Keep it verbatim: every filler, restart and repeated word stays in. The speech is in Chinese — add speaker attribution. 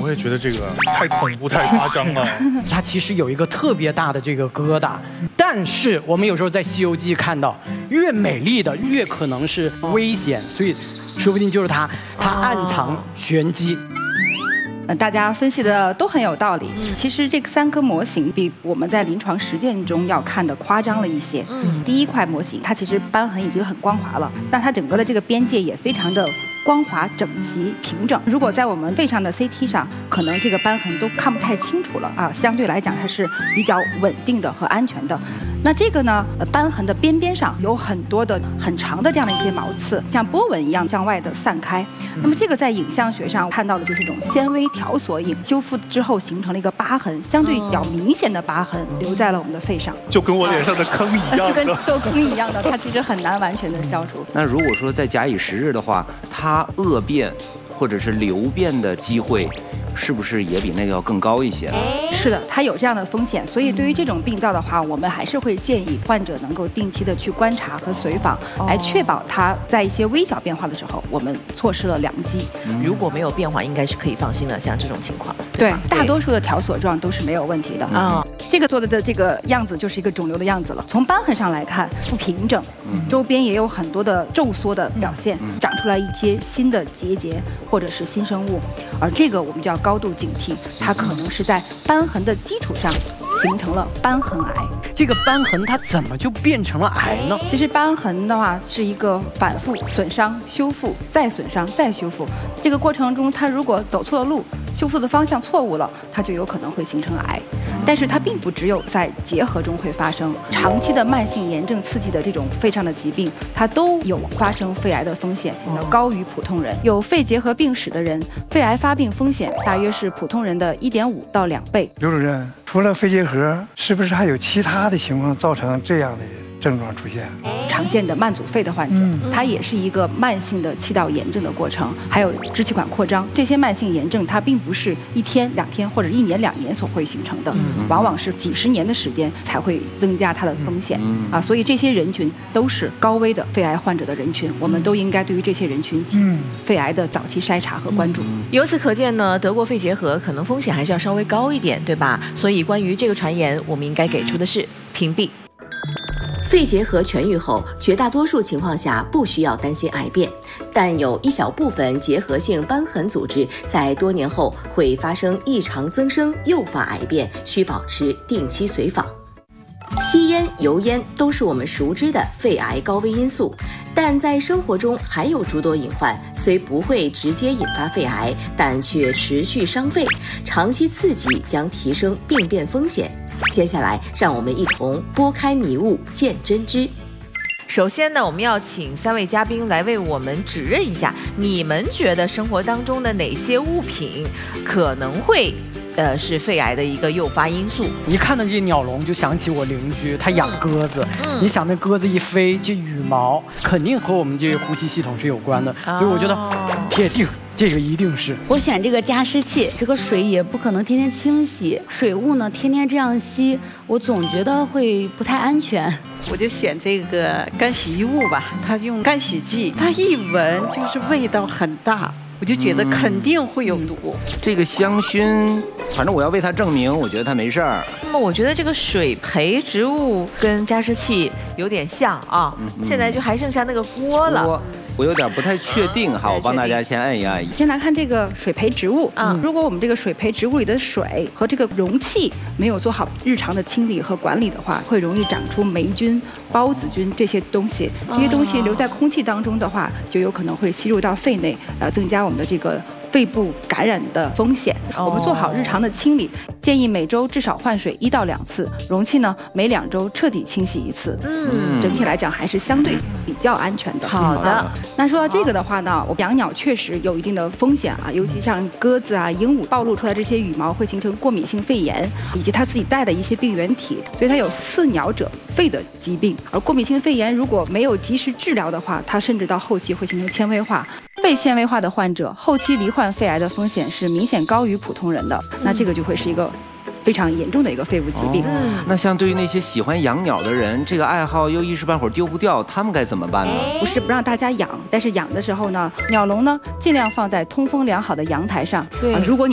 Speaker 1: 我也觉得这个太恐怖、太夸张了。
Speaker 2: 它其实有一个特别大的这个疙瘩，但是我们有时候在《西游记》看到，越美丽的越可能是危险，所以说不定就是它，它暗藏玄机。
Speaker 3: 呃，大家分析的都很有道理。其实这三颗模型比我们在临床实践中要看的夸张了一些。嗯，第一块模型，它其实瘢痕已经很光滑了，那它整个的这个边界也非常的光滑、整齐、平整。如果在我们肺上的 C T 上，可能这个瘢痕都看不太清楚了啊。相对来讲，它是比较稳定的和安全的。那这个呢，呃，瘢痕的边边上有很多的很长的这样的一些毛刺，像波纹一样向外的散开。那么这个在影像学上看到的就是一种纤维条索影，修复之后形成了一个疤痕，相对较明显的疤痕留在了我们的肺上，
Speaker 1: 就跟我脸上的坑一样的，
Speaker 3: 就跟痘坑一样的，它其实很难完全的消除。
Speaker 4: 那如果说再假以时日的话，它恶变或者是流变的机会，是不是也比那个要更高一些呢？
Speaker 3: 是的，它有这样的风险，所以对于这种病灶的话，我们还是会建议患者能够定期的去观察和随访，来确保它在一些微小变化的时候，我们错失了良机。
Speaker 5: 如果没有变化，应该是可以放心的。像这种情况，
Speaker 3: 对，大多数的条索状都是没有问题的啊。这个做的的这个样子就是一个肿瘤的样子了。从瘢痕上来看，不平整，周边也有很多的皱缩的表现，长出来一些新的结节或者是新生物，而这个我们就要高度警惕，它可能是在瘢痕的基础上形成了瘢痕癌。
Speaker 2: 这个瘢痕它怎么就变成了癌呢？
Speaker 3: 其实瘢痕的话是一个反复损伤、修复、再损伤、再修复。这个过程中，它如果走错了路，修复的方向错误了，它就有可能会形成癌。但是它并不只有在结核中会发生，长期的慢性炎症刺激的这种肺上的疾病，它都有发生肺癌的风险，要高于普通人。有肺结核病史的人，肺癌发病风险大约是普通人的一点五到两倍。
Speaker 6: 刘主任，除了肺结核，是不是还有其他的情况造成这样的症状出现？
Speaker 3: 常见的慢阻肺的患者，嗯、它也是一个慢性的气道炎症的过程，还有支气管扩张。这些慢性炎症它并不是一天两天或者一年两年所会形成的，嗯、往往是几十年的时间才会增加它的风险，嗯、啊，所以这些人群都是高危的肺癌患者的人群，我们都应该对于这些人群进肺癌的早期筛查和关注。嗯、
Speaker 5: 由此可见呢，得过肺结核可能风险还是要稍微高一点，对吧？所以关于这个传言，我们应该给出的是屏蔽。
Speaker 7: 肺结核痊愈后，绝大多数情况下不需要担心癌变，但有一小部分结核性瘢痕组织在多年后会发生异常增生，诱发癌变，需保持定期随访。吸烟、油烟都是我们熟知的肺癌高危因素，但在生活中还有诸多隐患，虽不会直接引发肺癌，但却持续伤肺，长期刺激将提升病变风险。接下来，让我们一同拨开迷雾见真知。
Speaker 5: 首先呢，我们要请三位嘉宾来为我们指认一下，你们觉得生活当中的哪些物品可能会呃，是肺癌的一个诱发因素。
Speaker 2: 一看到这鸟笼，就想起我邻居，他养鸽子。嗯，你想那鸽子一飞，这羽毛肯定和我们这个呼吸系统是有关的，哦、所以我觉得铁定。这个一定是
Speaker 8: 我选这个加湿器，这个水也不可能天天清洗，水雾呢天天这样吸，我总觉得会不太安全。
Speaker 9: 我就选这个干洗衣物吧，它用干洗剂，它一闻就是味道很大，我就觉得肯定会有毒。嗯、
Speaker 4: 这个香薰，反正我要为它证明，我觉得它没事儿。
Speaker 5: 那么我觉得这个水培植物跟加湿器有点像啊，嗯、现在就还剩下那个锅了。
Speaker 4: 我有点不太确定哈，我帮大家先按一按。
Speaker 3: 先来看这个水培植物啊，嗯、如果我们这个水培植物里的水和这个容器没有做好日常的清理和管理的话，会容易长出霉菌、孢子菌这些东西。这些东西留在空气当中的话，就有可能会吸入到肺内，呃，增加我们的这个肺部感染的风险。我们做好日常的清理，建议每周至少换水一到两次，容器呢每两周彻底清洗一次。嗯，整体来讲还是相对比较安全的。
Speaker 5: 好的。
Speaker 3: 那说到这个的话呢，我养鸟确实有一定的风险啊，尤其像鸽子啊、鹦鹉暴露出来这些羽毛会形成过敏性肺炎，以及它自己带的一些病原体，所以它有似鸟者肺的疾病。而过敏性肺炎如果没有及时治疗的话，它甚至到后期会形成纤维化。肺纤维化的患者后期罹患肺癌的风险是明显高于普通人的，那这个就会是一个非常严重的一个肺部疾病。
Speaker 4: 哦、那像对于那些喜欢养鸟的人，这个爱好又一时半会儿丢不掉，他们该怎么办呢？
Speaker 3: 不是不让大家养，但是养的时候呢，鸟笼呢尽量放在通风良好的阳台上。对、啊，如果你